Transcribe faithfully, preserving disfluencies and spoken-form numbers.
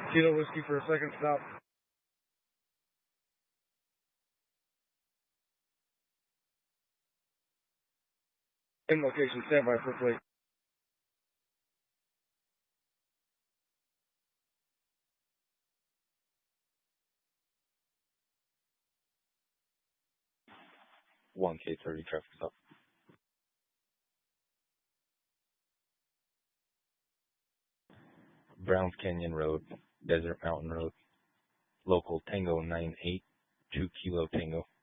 Kilo Whiskey for a second stop. In location, standby for plate. one K thirty traffic stop. Browns Canyon Road, Desert Mountain Road, local Tango nine eight, two Kilo Tango.